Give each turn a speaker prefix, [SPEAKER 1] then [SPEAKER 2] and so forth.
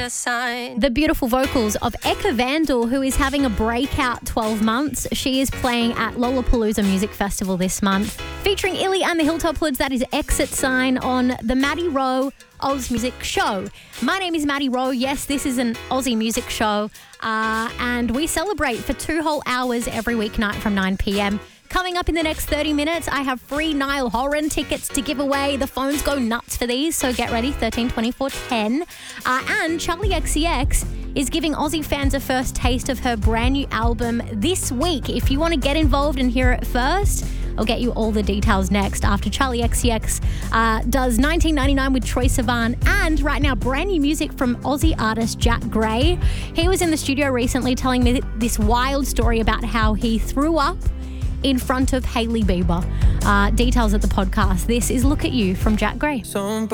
[SPEAKER 1] a sign.
[SPEAKER 2] The beautiful vocals of Eka Vandal, who is having a breakout 12 months. She is playing at Lollapalooza Music Festival this month. Featuring Illy and the Hilltop Hoods, that is Exit Sign on the Maddie Rowe Oz Music Show. My name is Maddie Rowe. Yes, this is an Aussie music show. And we celebrate for 2 whole hours every weeknight from 9 p.m. Coming up in the next 30 minutes, I have free Niall Horan tickets to give away. The phones go nuts for these, so get ready, 13 24 10. And Charlie XCX is giving Aussie fans a first taste of her brand new album this week. If you want to get involved and hear it first, I'll get you all the details next after Charlie XCX does 1999 with Troye Sivan, and right now brand new music from Aussie artist Jack Gray. He was in the studio recently telling me this wild story about how he threw up in front of Hailey Bieber. Details at the podcast. This is Look at You from Jack Gray.
[SPEAKER 1] So